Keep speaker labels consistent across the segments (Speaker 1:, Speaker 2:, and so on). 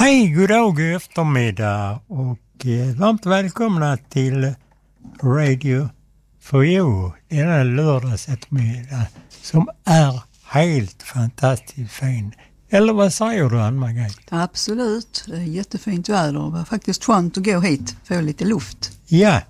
Speaker 1: Hej, god dag och eftermiddag och varmt välkomna till Radio for You denna lördags eftermiddag som är helt fantastiskt fin. Eller vad säger du, Ann-Margrethe?
Speaker 2: Absolut, det är jättefint väder. Det var faktiskt skönt att gå hit, få lite luft.
Speaker 1: Ja.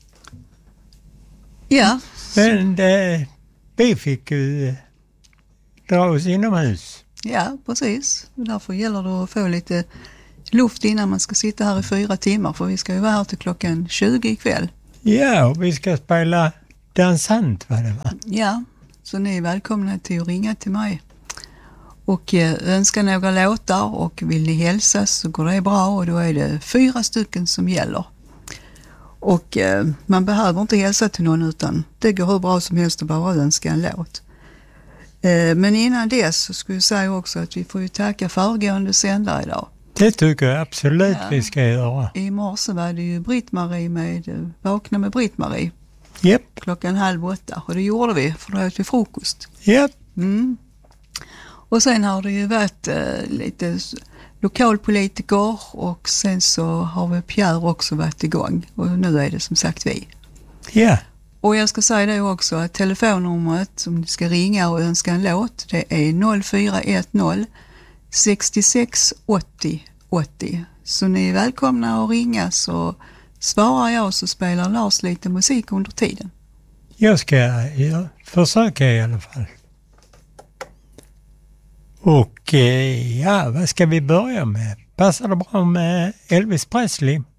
Speaker 2: Ja.
Speaker 1: Men vi fick ju dra oss inomhus.
Speaker 2: Ja, precis. Och därför gäller det att få lite luft innan man ska sitta här i 4 timmar. För vi ska ju vara här till klockan 20 ikväll.
Speaker 1: Ja, och vi ska spela dansant, vad det var.
Speaker 2: Ja, så ni är välkomna till att ringa till mig. Och önska några låtar, och vill ni hälsa så går det bra, och då är det 4 stycken som gäller. Och man behöver inte hälsa till någon, utan det går hur bra som helst att bara önska en låt. Men innan dess så skulle jag säga också att vi får ju tacka föregående sändare idag.
Speaker 1: Det tycker jag absolut vi ska göra.
Speaker 2: I morse var det ju Britt-Marie med Vakna med Britt-Marie.
Speaker 1: Japp.
Speaker 2: 7:30, och det gjorde vi, för då åt vi frukost.
Speaker 1: Japp.
Speaker 2: Mm. Och sen har det ju varit lite lokalpolitiker, och sen så har vi Pierre också varit igång, och nu är det som sagt vi.
Speaker 1: Ja.
Speaker 2: Och jag ska säga det också, att telefonnumret som ni ska ringa och önska en låt, det är 0410 66 80 80. Så ni är välkomna att ringa, så svarar jag, så spelar Lars lite musik under tiden.
Speaker 1: Jag ska försöka i alla fall. Och ja, vad ska vi börja med? Passar det bra med Elvis Presley?